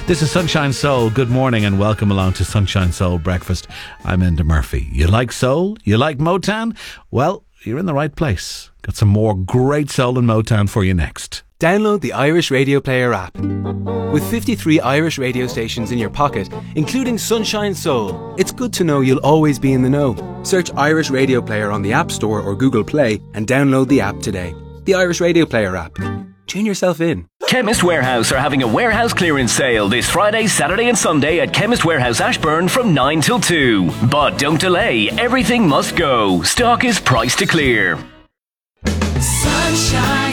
This is Sunshine Soul. Good morning and welcome along to Sunshine Soul Breakfast. I'm Enda Murphy. You like soul? You like Motown? Well, you're in the right place. Got some more great soul and Motown for you next. Download the Irish Radio Player app. With 53 Irish radio stations in your pocket, including Sunshine Soul, it's good to know you'll always be in the know. Search Irish Radio Player on the App Store or Google Play and download the app today. The Irish Radio Player app. Tune yourself in. Chemist Warehouse are having a warehouse clearance sale this Friday, Saturday and Sunday at Chemist Warehouse Ashburn from 9 till 2. But don't delay, everything must go. Stock is priced to clear. Sunshine.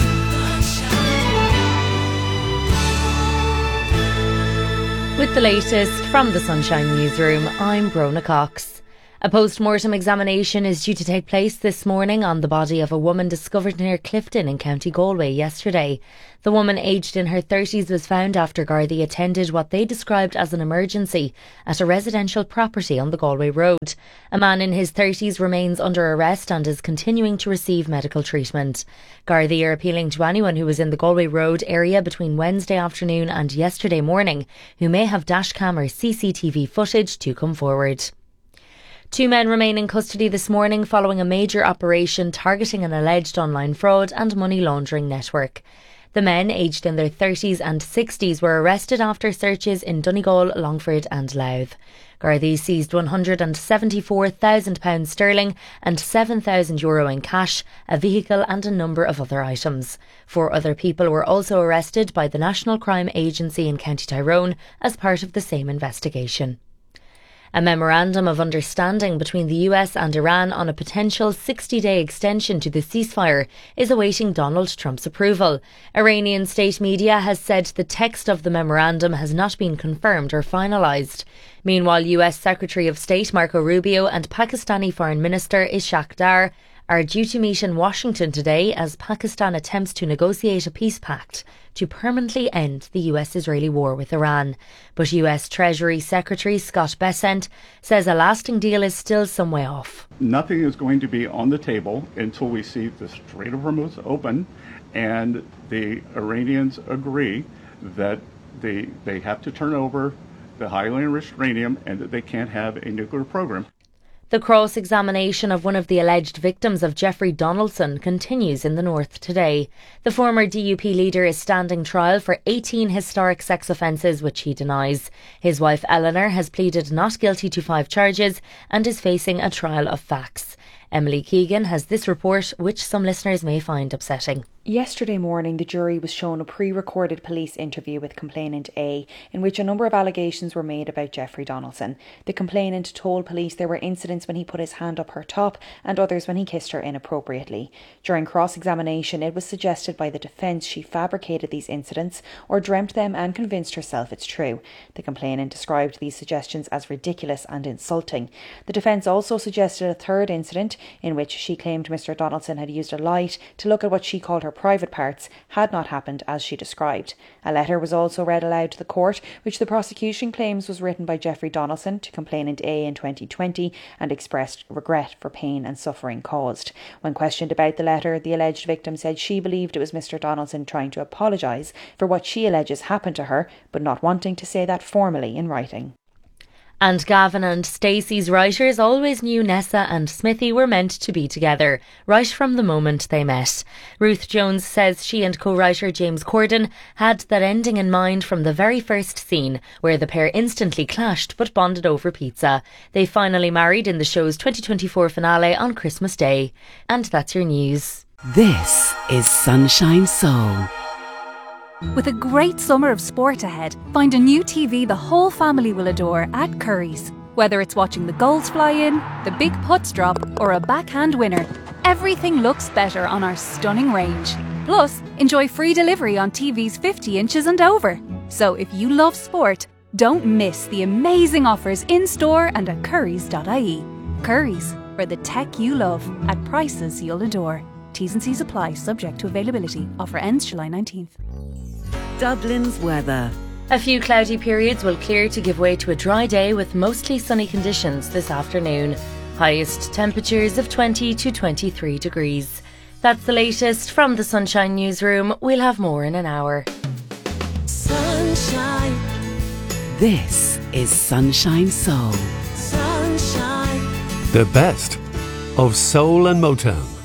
With the latest from the Sunshine Newsroom, I'm Brona Cox. A post-mortem examination is due to take place this morning on the body of a woman discovered near Clifton in County Galway yesterday. The woman, aged in her 30s, was found after Gardaí attended what they described as an emergency at a residential property on the Galway Road. A man in his 30s remains under arrest and is continuing to receive medical treatment. Gardaí are appealing to anyone who was in the Galway Road area between Wednesday afternoon and yesterday morning who may have dashcam or CCTV footage to come forward. 2 men remain in custody this morning following a major operation targeting an alleged online fraud and money laundering network. The men, aged in their 30s and 60s, were arrested after searches in Donegal, Longford and Louth. Gardaí seized £174,000 sterling and €7,000 in cash, a vehicle and a number of other items. 4 other people were also arrested by the National Crime Agency in County Tyrone as part of the same investigation. A memorandum of understanding between the US and Iran on a potential 60-day extension to the ceasefire is awaiting Donald Trump's approval. Iranian state media has said the text of the memorandum has not been confirmed or finalised. Meanwhile, US Secretary of State Marco Rubio and Pakistani Foreign Minister Ishaq Dar are due to meet in Washington today as Pakistan attempts to negotiate a peace pact to permanently end the US-Israeli war with Iran. But US Treasury Secretary Scott Bessent says a lasting deal is still some way off. Nothing is going to be on the table until we see the Strait of Hormuz open and the Iranians agree that they have to turn over the highly enriched uranium and that they can't have a nuclear program. The cross-examination of one of the alleged victims of Jeffrey Donaldson continues in the North today. The former DUP leader is standing trial for 18 historic sex offences which he denies. His wife Eleanor has pleaded not guilty to 5 charges and is facing a trial of facts. Emily Keegan has this report, which some listeners may find upsetting. Yesterday morning, the jury was shown a pre-recorded police interview with complainant A, in which a number of allegations were made about Jeffrey Donaldson. The complainant told police there were incidents when he put his hand up her top and others when he kissed her inappropriately. During cross-examination, it was suggested by the defence she fabricated these incidents or dreamt them and convinced herself it's true. The complainant described these suggestions as ridiculous and insulting. The defence also suggested a third incident in which she claimed Mr. Donaldson had used a light to look at what she called her private parts had not happened as she described. A letter was also read aloud to the court, which the prosecution claims was written by Jeffrey Donaldson to complainant A in 2020 and expressed regret for pain and suffering caused. When questioned about the letter, the alleged victim said she believed it was Mr. Donaldson trying to apologise for what she alleges happened to her, but not wanting to say that formally in writing. And Gavin and Stacey's writers always knew Nessa and Smithy were meant to be together, right from the moment they met. Ruth Jones says she and co-writer James Corden had that ending in mind from the very first scene, where the pair instantly clashed but bonded over pizza. They finally married in the show's 2024 finale on Christmas Day. And that's your news. This is Sunshine Soul. With a great summer of sport ahead, find a new TV the whole family will adore at Curry's. Whether it's watching the goals fly in, the big putts drop, or a backhand winner, everything looks better on our stunning range. Plus, enjoy free delivery on TVs 50 inches and over. So if you love sport, don't miss the amazing offers in-store and at currys.ie. Curry's, for the tech you love, at prices you'll adore. T's and C's apply, subject to availability. Offer ends July 19th. Dublin's weather. A few cloudy periods will clear to give way to a dry day with mostly sunny conditions this afternoon. Highest temperatures of 20 to 23 degrees. That's the latest from the Sunshine Newsroom. We'll have more in an hour. Sunshine. This is Sunshine Soul. The best of soul and Motown.